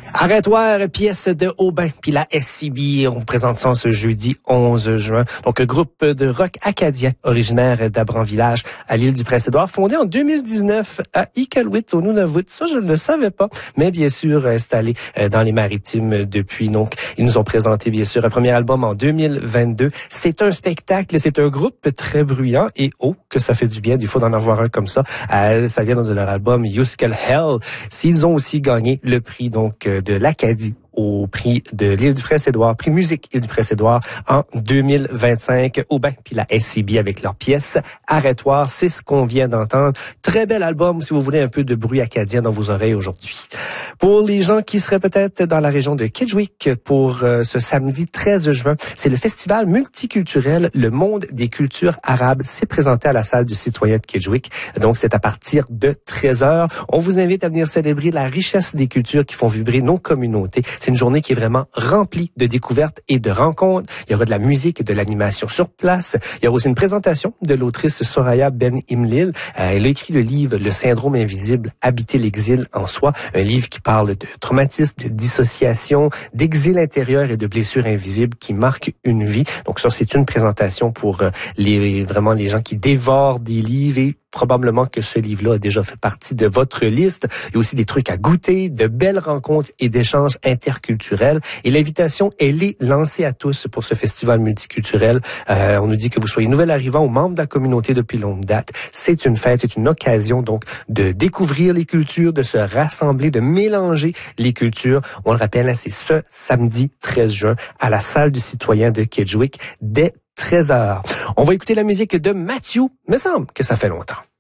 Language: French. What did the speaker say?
Arrêtoir, pièce de Aubin, puis la SCB, on vous présente ça ce jeudi 11 juin. Donc, un groupe de rock acadien originaire d'Abran-Village à l'île du Prince-Édouard, fondé en 2019 à Iqaluit, au Nunavut. Ça, je ne le savais pas, mais bien sûr installé dans les Maritimes depuis. Donc, ils nous ont présenté, bien sûr, un premier album en 2022. C'est un spectacle, c'est un groupe très bruyant et que ça fait du bien. Il faut d'en avoir un comme ça. Ça vient de leur album Yuskal Hell. S'ils ont aussi gagné le prix, donc, de l'Acadie au prix de l'île du Prince-Édouard, prix musique île du Prince-Édouard en 2025. Aubin puis la SCB avec leur pièce Arrêtoir, c'est ce qu'on vient d'entendre. Très bel album si vous voulez un peu de bruit acadien dans vos oreilles aujourd'hui. Pour les gens qui seraient peut-être dans la région de Kedgewick pour ce samedi 13 juin, c'est le festival multiculturel Le Monde des cultures arabes. C'est présenté à la salle du citoyen de Kedgewick. Donc c'est à partir de 13h. On vous invite à venir célébrer la richesse des cultures qui font vibrer nos communautés. C'est une journée qui est vraiment remplie de découvertes et de rencontres. Il y aura de la musique et de l'animation sur place. Il y aura aussi une présentation de l'autrice Soraya Ben Imlil. Elle a écrit le livre Le syndrome invisible, habiter l'exil en soi. Un livre qui parle de traumatisme, de dissociation, d'exil intérieur et de blessures invisibles qui marquent une vie. Donc ça, c'est une présentation pour les gens qui dévorent des livres et probablement que ce livre-là a déjà fait partie de votre liste. Il y a aussi des trucs à goûter, de belles rencontres et d'échanges interculturels. Et l'invitation, elle est lancée à tous pour ce festival multiculturel. On nous dit que vous soyez nouvel arrivant ou membre de la communauté depuis longue date. C'est une fête, c'est une occasion donc de découvrir les cultures, de se rassembler, de mélanger les cultures. On le rappelle, c'est ce samedi 13 juin à la salle du citoyen de Kedgewick dès 13h. On va écouter la musique de Matthew. Me semble que ça fait longtemps.